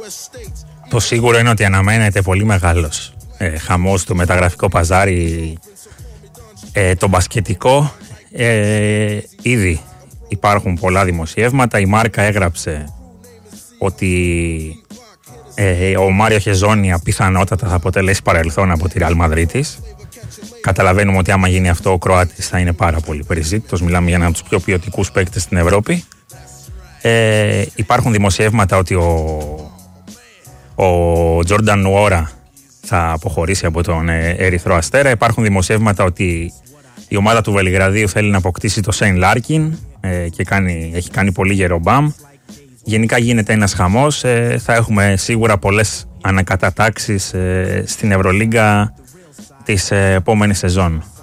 Το σίγουρο είναι ότι αναμένεται πολύ μεγάλος χαμός στο μεταγραφικό παζάρι, το μπασκετικό. Ήδη υπάρχουν πολλά δημοσιεύματα. Η Μάρκα έγραψε ότι ο Μάριο Χεζόνια πιθανότατα θα αποτελέσει παρελθόν από τη Ρεάλ Μαδρίτης. Καταλαβαίνουμε ότι άμα γίνει αυτό ο Κροάτης θα είναι πάρα πολύ περιζήτητος. Μιλάμε για έναν από τους πιο ποιοτικούς παίκτες στην Ευρώπη. Υπάρχουν δημοσιεύματα ότι ο Τζόρνταν Νουόρα θα αποχωρήσει από τον Ερυθρό Αστέρα. Υπάρχουν δημοσιεύματα ότι η ομάδα του Βελιγραδίου θέλει να αποκτήσει το Σέιν Λάρκιν και έχει κάνει πολύ γερό μπαμ. Γενικά γίνεται ένας χαμός. Θα έχουμε σίγουρα πολλές ανακατατάξεις στην Ευρωλίγκα της επόμενης σεζόν.